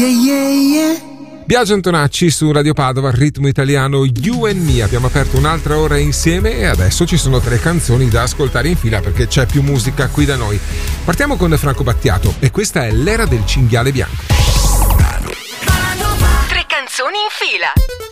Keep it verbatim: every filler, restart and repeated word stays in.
Yeah, yeah, yeah. Biagio Antonacci su Radio Padova, ritmo italiano You and Me. Abbiamo aperto un'altra ora insieme e adesso ci sono tre canzoni da ascoltare in fila perché c'è più musica qui da noi. Partiamo con Franco Battiato e questa è L'era del cinghiale bianco. Tre canzoni in fila.